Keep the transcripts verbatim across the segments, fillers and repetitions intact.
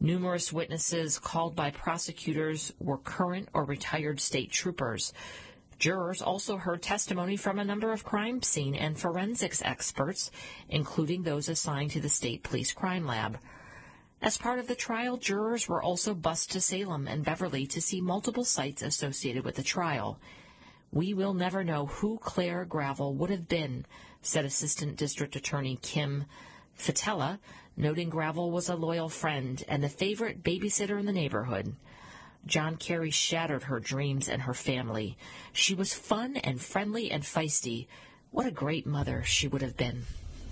Numerous witnesses called by prosecutors were current or retired state troopers. Jurors also heard testimony from a number of crime scene and forensics experts, including those assigned to the State Police Crime Lab. As part of the trial, jurors were also bused to Salem and Beverly to see multiple sites associated with the trial. "We will never know who Claire Gravel would have been," said Assistant District Attorney Kim Fatella, noting Gravel was a loyal friend and the favorite babysitter in the neighborhood. John Kerry shattered her dreams and her family. "She was fun and friendly and feisty. What a great mother she would have been."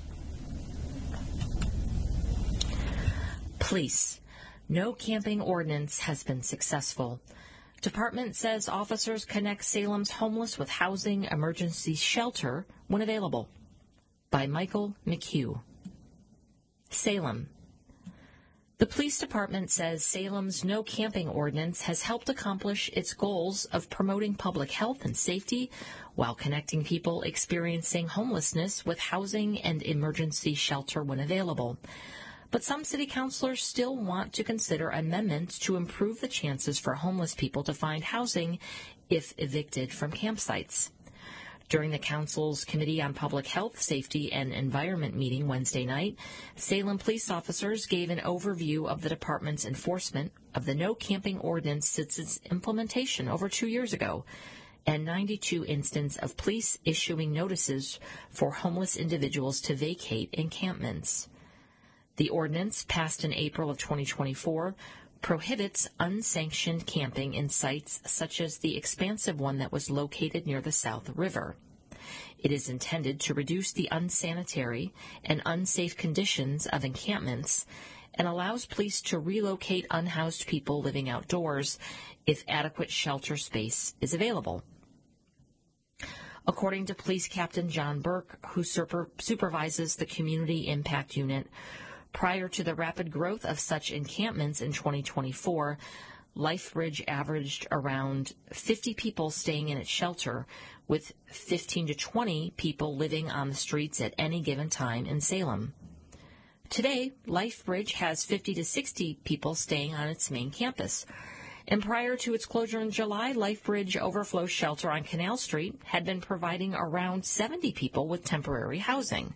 Police. No camping ordinance has been successful. Department says officers connect Salem's homeless with housing emergency shelter when available. By Michael McHugh. Salem. The police department says Salem's no camping ordinance has helped accomplish its goals of promoting public health and safety while connecting people experiencing homelessness with housing and emergency shelter when available. But some city councilors still want to consider amendments to improve the chances for homeless people to find housing if evicted from campsites. During the council's Committee on Public Health, Safety, and Environment meeting Wednesday night, Salem police officers gave an overview of the department's enforcement of the no camping ordinance since its implementation over two years ago, and ninety-two instances of police issuing notices for homeless individuals to vacate encampments. The ordinance, passed in April of twenty twenty-four, prohibits unsanctioned camping in sites such as the expansive one that was located near the South River. It is intended to reduce the unsanitary and unsafe conditions of encampments and allows police to relocate unhoused people living outdoors if adequate shelter space is available. According to Police Captain John Burke, who super- supervises the Community Impact Unit, prior to the rapid growth of such encampments in twenty twenty-four, LifeBridge averaged around fifty people staying in its shelter, with fifteen to twenty people living on the streets at any given time in Salem. Today, LifeBridge has fifty to sixty people staying on its main campus. And prior to its closure in July, LifeBridge Overflow Shelter on Canal Street had been providing around seventy people with temporary housing.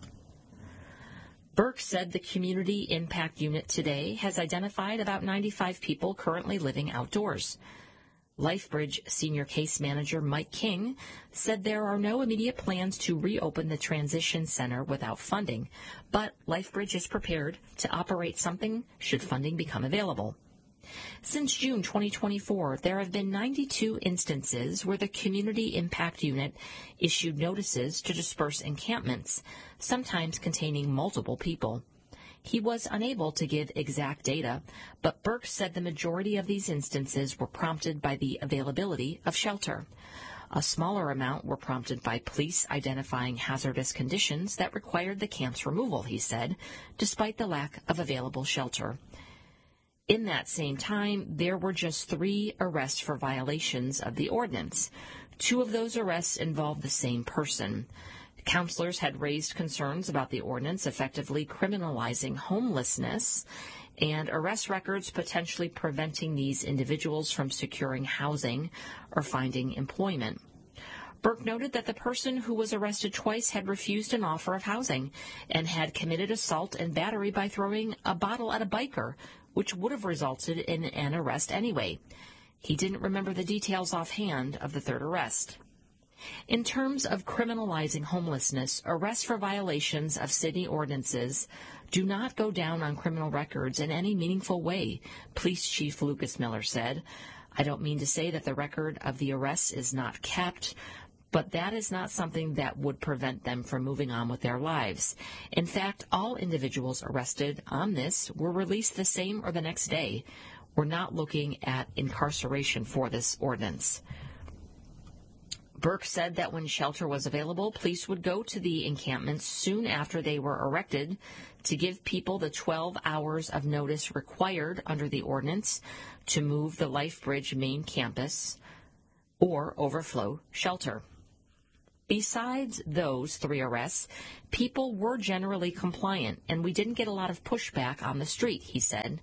Burke said the Community Impact Unit today has identified about ninety-five people currently living outdoors. LifeBridge Senior Case Manager Mike King said there are no immediate plans to reopen the transition center without funding, but LifeBridge is prepared to operate something should funding become available. Since June twenty twenty-four, there have been ninety-two instances where the Community Impact Unit issued notices to disperse encampments, sometimes containing multiple people. He was unable to give exact data, but Burke said the majority of these instances were prompted by the availability of shelter. A smaller amount were prompted by police identifying hazardous conditions that required the camp's removal, he said, despite the lack of available shelter. In that same time, there were just three arrests for violations of the ordinance. Two of those arrests involved the same person. Counselors had raised concerns about the ordinance effectively criminalizing homelessness and arrest records potentially preventing these individuals from securing housing or finding employment. Burke noted that the person who was arrested twice had refused an offer of housing and had committed assault and battery by throwing a bottle at a biker, which would have resulted in an arrest anyway. He didn't remember the details offhand of the third arrest. In terms of criminalizing homelessness, arrests for violations of city ordinances do not go down on criminal records in any meaningful way, Police Chief Lucas Miller said. I don't mean to say that the record of the arrests is not kept, but that is not something that would prevent them from moving on with their lives. In fact, all individuals arrested on this were released the same or the next day. We're not looking at incarceration for this ordinance. Burke said that when shelter was available, police would go to the encampments soon after they were erected to give people the twelve hours of notice required under the ordinance to move the LifeBridge main campus or overflow shelter. Besides those three arrests, people were generally compliant, and we didn't get a lot of pushback on the street, he said.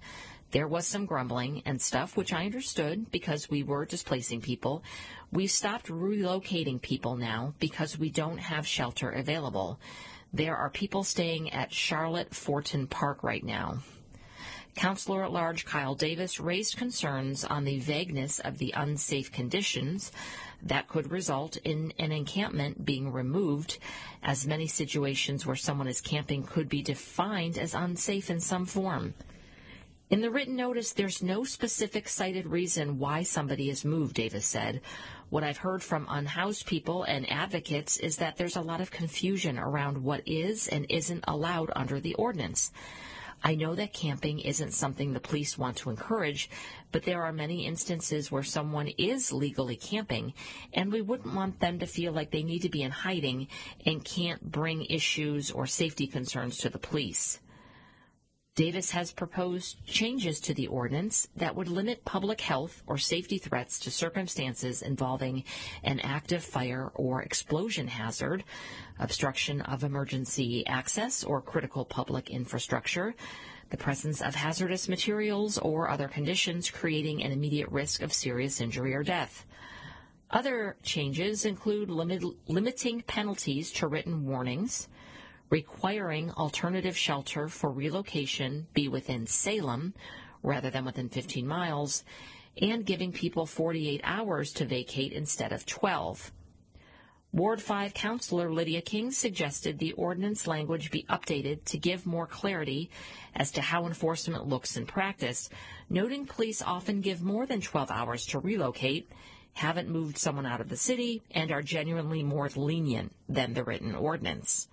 There was some grumbling and stuff, which I understood because we were displacing people. We've stopped relocating people now because we don't have shelter available. There are people staying at Charlotte Fortin Park right now. Counselor at Large Kyle Davis raised concerns on the vagueness of the unsafe conditions that could result in an encampment being removed, as many situations where someone is camping could be defined as unsafe in some form. In the written notice, there's no specific cited reason why somebody is moved, Davis said. What I've heard from unhoused people and advocates is that there's a lot of confusion around what is and isn't allowed under the ordinance. I know that camping isn't something the police want to encourage, but there are many instances where someone is legally camping, and we wouldn't want them to feel like they need to be in hiding and can't bring issues or safety concerns to the police. Davis has proposed changes to the ordinance that would limit public health or safety threats to circumstances involving an active fire or explosion hazard, obstruction of emergency access or critical public infrastructure, the presence of hazardous materials or other conditions creating an immediate risk of serious injury or death. Other changes include limit, limiting penalties to written warnings, requiring alternative shelter for relocation be within Salem rather than within fifteen miles, and giving people forty-eight hours to vacate instead of twelve. Ward five Councilor Lydia King suggested the ordinance language be updated to give more clarity as to how enforcement looks in practice, noting police often give more than twelve hours to relocate, haven't moved someone out of the city, and are genuinely more lenient than the written ordinance.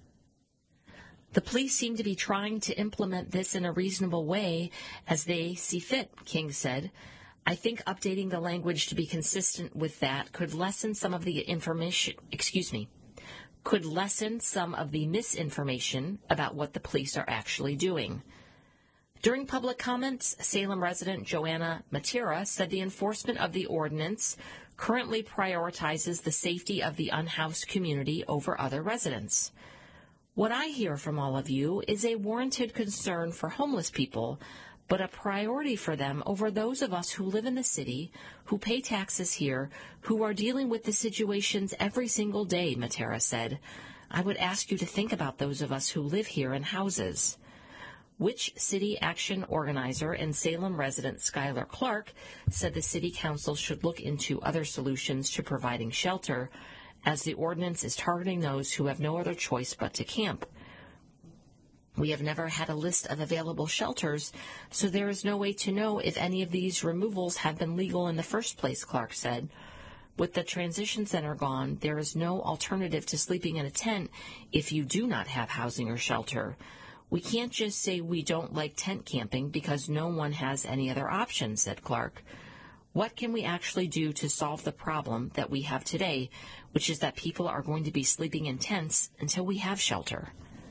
The police seem to be trying to implement this in a reasonable way as they see fit, King said. I think updating the language to be consistent with that could lessen some of the information, excuse me, could lessen some of the misinformation about what the police are actually doing. During public comments, Salem resident Joanna Matera said the enforcement of the ordinance currently prioritizes the safety of the unhoused community over other residents. What I hear from all of you is a warranted concern for homeless people, but a priority for them over those of us who live in the city, who pay taxes here, who are dealing with the situations every single day, Matera said. I would ask you to think about those of us who live here in houses. Which City Action organizer and Salem resident Skylar Clark said the City Council should look into other solutions to providing shelter, as the ordinance is targeting those who have no other choice but to camp. We have never had a list of available shelters, so there is no way to know if any of these removals have been legal in the first place, Clark said. With the transition center gone, there is no alternative to sleeping in a tent if you do not have housing or shelter. We can't just say we don't like tent camping because no one has any other options, said Clark. What can we actually do to solve the problem that we have today, which is that people are going to be sleeping in tents until we have shelter?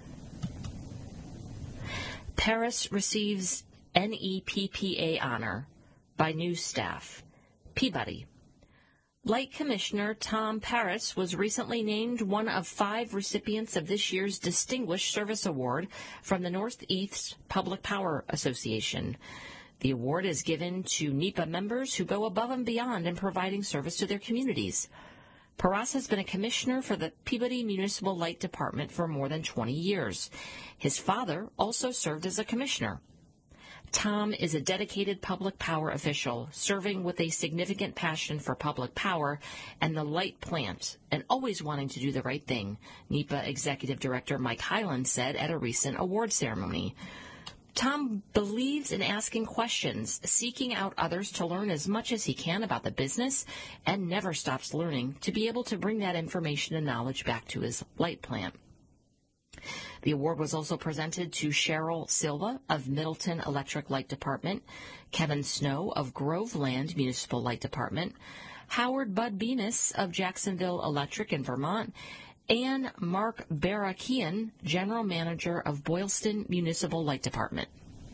Paris receives N E P P A honor by news staff. Peabody. Light Commissioner Tom Paris was recently named one of five recipients of this year's Distinguished Service Award from the Northeast Public Power Association. The award is given to NEPA members who go above and beyond in providing service to their communities. Paras has been a commissioner for the Peabody Municipal Light Department for more than twenty years. His father also served as a commissioner. Tom is a dedicated public power official, serving with a significant passion for public power and the light plant, and always wanting to do the right thing, NEPA Executive Director Mike Hyland said at a recent award ceremony. Tom believes in asking questions, seeking out others to learn as much as he can about the business, and never stops learning to be able to bring that information and knowledge back to his light plant. The award was also presented to Cheryl Silva of Middleton Electric Light Department, Kevin Snow of Groveland Municipal Light Department, Howard Bud Bemis of Jacksonville Electric in Vermont, and Mark Barakian, General Manager of Boylston Municipal Light Department.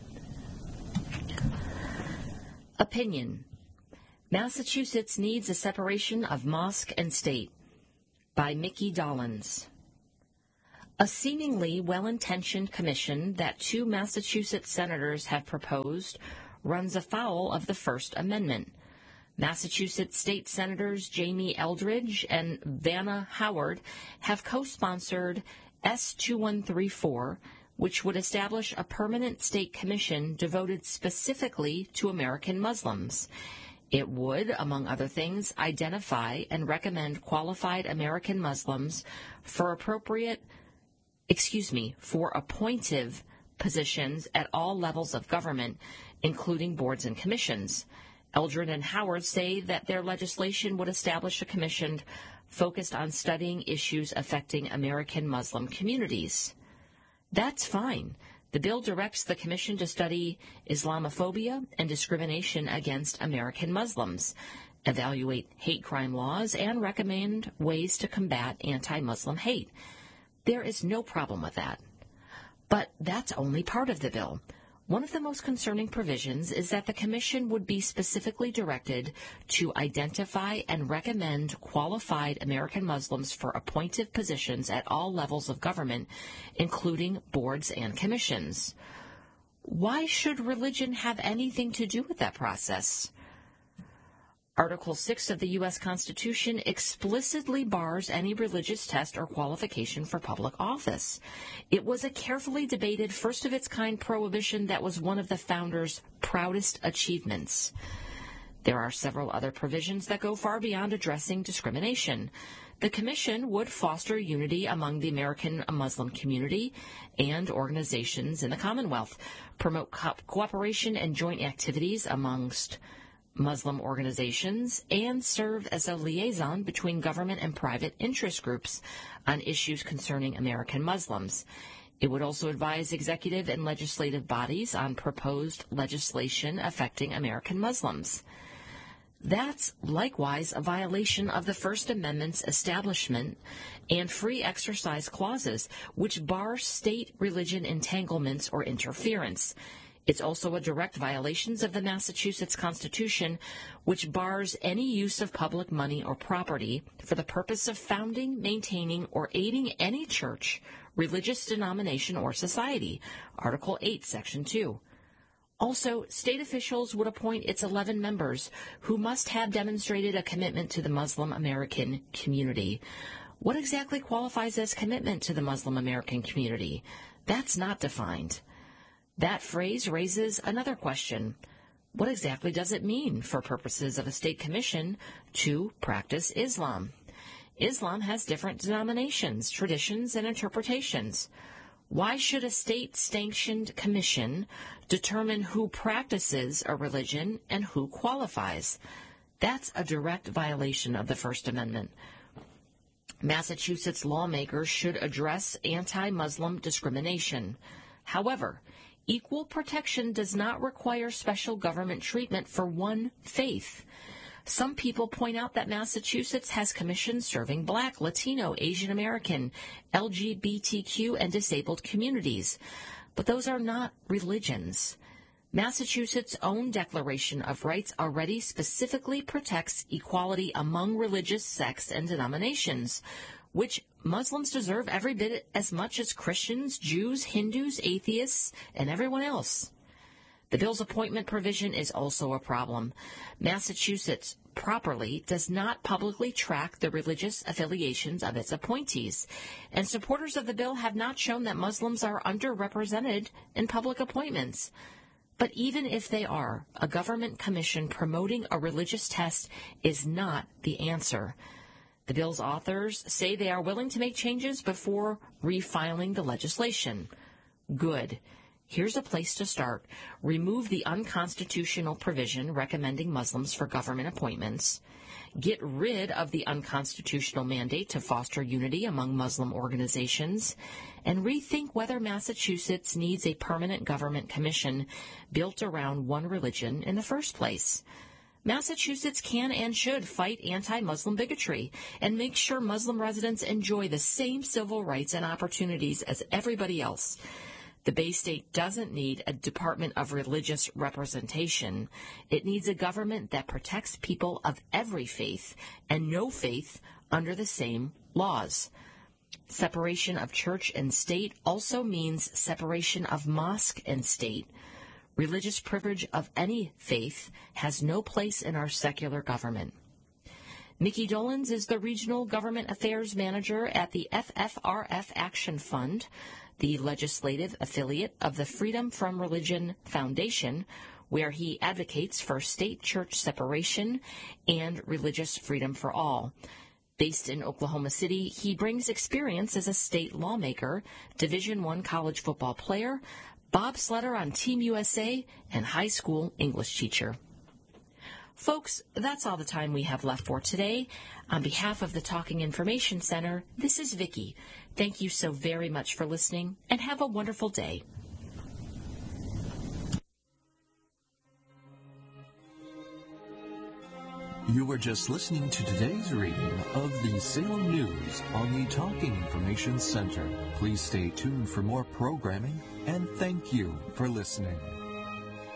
Opinion. Massachusetts needs a separation of mosque and state by Mickey Dollins. A seemingly well-intentioned commission that two Massachusetts senators have proposed runs afoul of the First Amendment. Massachusetts State Senators Jamie Eldridge and Vanna Howard have co-sponsored S twenty-one thirty-four, which would establish a permanent state commission devoted specifically to American Muslims. It would, among other things, identify and recommend qualified American Muslims for appropriate, excuse me, for appointive positions at all levels of government, including boards and commissions. Eldred and Howard say that their legislation would establish a commission focused on studying issues affecting American Muslim communities. That's fine. The bill directs the commission to study Islamophobia and discrimination against American Muslims, evaluate hate crime laws, and recommend ways to combat anti-Muslim hate. There is no problem with that. But that's only part of the bill. One of the most concerning provisions is that the commission would be specifically directed to identify and recommend qualified American Muslims for appointive positions at all levels of government, including boards and commissions. Why should religion have anything to do with that process? Article six of the U S Constitution explicitly bars any religious test or qualification for public office. It was a carefully debated, first-of-its-kind prohibition that was one of the founders' proudest achievements. There are several other provisions that go far beyond addressing discrimination. The Commission would foster unity among the American Muslim community and organizations in the Commonwealth, promote co- cooperation and joint activities amongst Muslim organizations, and serve as a liaison between government and private interest groups on issues concerning American Muslims. It would also advise executive and legislative bodies on proposed legislation affecting American Muslims. That's likewise a violation of the First Amendment's establishment and free exercise clauses, which bar state religion entanglements or interference. It's also a direct violation of the Massachusetts Constitution, which bars any use of public money or property for the purpose of founding, maintaining, or aiding any church, religious denomination, or society. Article eight, Section two. Also, state officials would appoint its eleven members, who must have demonstrated a commitment to the Muslim American community. What exactly qualifies as commitment to the Muslim American community? That's not defined. That phrase raises another question. What exactly does it mean for purposes of a state commission to practice Islam? Islam has different denominations, traditions, and interpretations. Why should a state-sanctioned commission determine who practices a religion and who qualifies? That's a direct violation of the First Amendment. Massachusetts lawmakers should address anti-Muslim discrimination. However, equal protection does not require special government treatment for one faith. Some people point out that Massachusetts has commissions serving Black, Latino, Asian American, L G B T Q, and disabled communities. But those are not religions. Massachusetts' own Declaration of Rights already specifically protects equality among religious sects and denominations, which Muslims deserve every bit as much as Christians, Jews, Hindus, atheists, and everyone else. The bill's appointment provision is also a problem. Massachusetts properly does not publicly track the religious affiliations of its appointees, and supporters of the bill have not shown that Muslims are underrepresented in public appointments. But even if they are, a government commission promoting a religious test is not the answer. The bill's authors say they are willing to make changes before refiling the legislation. Good. Here's a place to start. Remove the unconstitutional provision recommending Muslims for government appointments. Get rid of the unconstitutional mandate to foster unity among Muslim organizations. And rethink whether Massachusetts needs a permanent government commission built around one religion in the first place. Massachusetts can and should fight anti-Muslim bigotry and make sure Muslim residents enjoy the same civil rights and opportunities as everybody else. The Bay State doesn't need a Department of Religious Representation. It needs a government that protects people of every faith and no faith under the same laws. Separation of church and state also means separation of mosque and state. Religious privilege of any faith has no place in our secular government. Nikki Dolans is the Regional Government Affairs Manager at the F F R F Action Fund, the legislative affiliate of the Freedom from Religion Foundation, where he advocates for state-church separation and religious freedom for all. Based in Oklahoma City, he brings experience as a state lawmaker, Division I college football player, bobsledder on Team U S A, and high school English teacher. Folks, that's all the time we have left for today. On behalf of the Talking Information Center, this is Vicki. Thank you so very much for listening, and have a wonderful day. You were just listening to today's reading of the Salem News on the Talking Information Center. Please stay tuned for more programming, and thank you for listening.